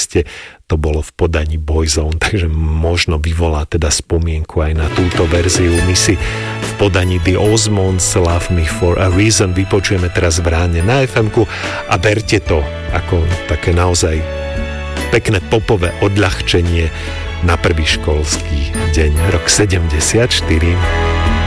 mieste to bolo v podaní Boyzone, takže možno vyvolá teda spomienku aj na túto verziu. My si v podaní The Osmonds Love Me For A Reason vypočujeme teraz v ráne na FM-ku a berte to ako také naozaj pekné popové odľahčenie na prvý školský deň, rok 74.